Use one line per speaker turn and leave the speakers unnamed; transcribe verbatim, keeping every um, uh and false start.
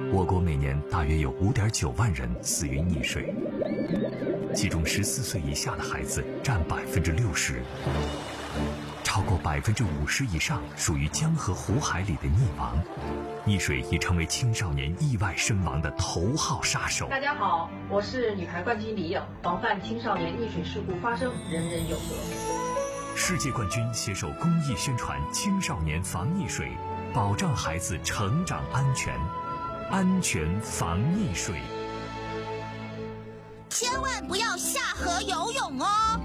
我国每年大约有 五点九万人死于溺水，其中十四岁以下的孩子占百分之六十，超过百分之五十以上属于江河湖海里的溺亡。溺水已成为青少年意外身亡的头号杀手。
大家好，我是女排冠军李颖。防范青少年溺水事故发生，人人有责。
世界冠军携手公益宣传青少年防溺水，保障孩子成长安全，安全防溺水。
千万不要下河游泳哦！